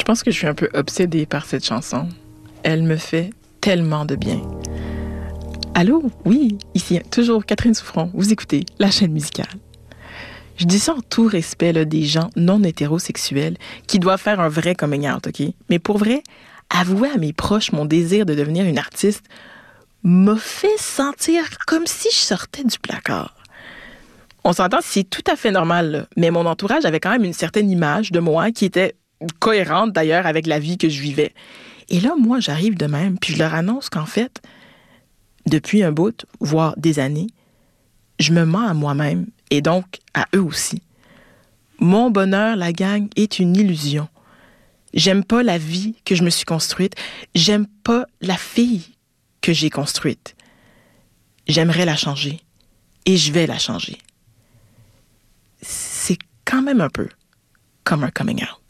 Je pense que je suis un peu obsédée par cette chanson. Elle me fait tellement de bien. Allô? Oui, ici, toujours Catherine Souffron. Vous écoutez la chaîne musicale. Je dis ça en tout respect là, des gens non hétérosexuels qui doivent faire un vrai coming out, OK? Mais pour vrai, avouer à mes proches mon désir de devenir une artiste m'a fait sentir comme si je sortais du placard. On s'entend, c'est tout à fait normal, là, mais mon entourage avait quand même une certaine image de moi qui était cohérente d'ailleurs avec la vie que je vivais. Et là, moi, j'arrive de même, puis je leur annonce qu'en fait, depuis un bout, voire des années, je me mens à moi-même et donc à eux aussi. Mon bonheur, la gang, est une illusion. J'aime pas la vie que je me suis construite. J'aime pas la fille que j'ai construite. J'aimerais la changer et je vais la changer. C'est quand même un peu comme un coming out.